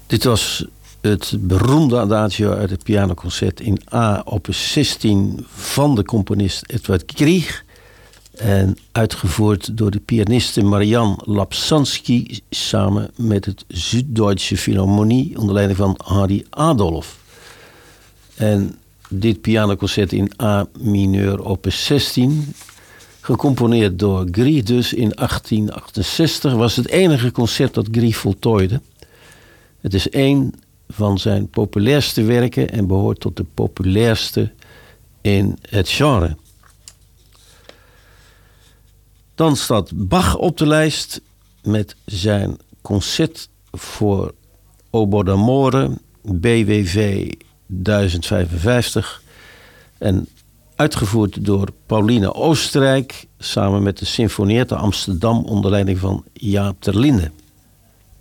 Dit was het beroemde adagio uit het pianoconcert in A opus 16 van de componist Edward Grieg. En uitgevoerd door de pianiste Marianne Lapsansky samen met het Süddeutsche Philharmonie onder leiding van Harry Adolf. En dit pianoconcert in A mineur opus 16, gecomponeerd door Grieg dus in 1868, was het enige concert dat Grieg voltooide. Het is een van zijn populairste werken en behoort tot de populairste in het genre. Dan staat Bach op de lijst met zijn concert voor Oboe d'amore, BWV 1055. En uitgevoerd door Pauline Oostenrijk samen met de Sinfonietta Amsterdam onder leiding van Jaap ter Linde.